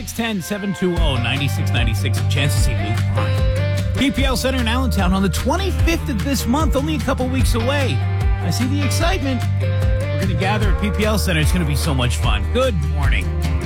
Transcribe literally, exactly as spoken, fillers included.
six one zero, seven two zero, nine six nine six. A chance to see Luke Bryan. P P L Center in Allentown on the twenty-fifth of this month, only a couple weeks away. I see the excitement. We're going to gather at P P L Center. It's going to be so much fun. Good morning.